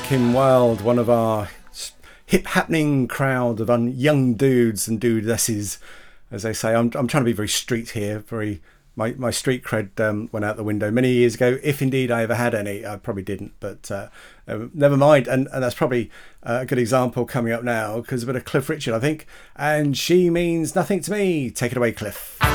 Kim Wilde, one of our hip happening crowd of young dudes and dudesses, as they say. I'm trying to be very street here. My street cred went out the window many years ago, if indeed I ever had any. I probably didn't, but never mind. And that's probably a good example coming up now, because a bit of Cliff Richard, I think. And she means nothing to me. Take it away, Cliff.